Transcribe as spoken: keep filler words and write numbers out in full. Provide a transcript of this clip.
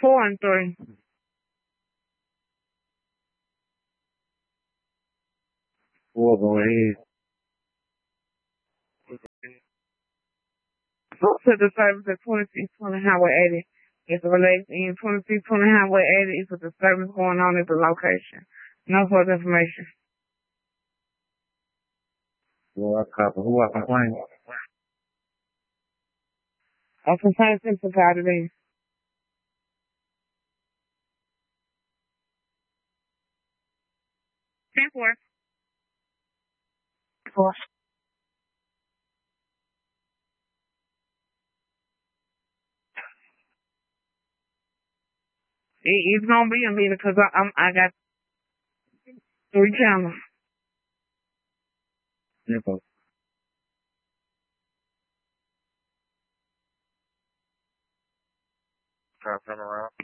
Four and three. Four, go ahead. Go to the service at twenty-six twenty Highway eighty. It's related in twenty-six twenty Highway eighty is a disturbance going on at the location. No further information. Well, I copy. Who I complain? A complaint sent to God today. ten four. Four. It, it's gonna be a meeting because I, I'm I got three cameras. Simple. Try to turn around.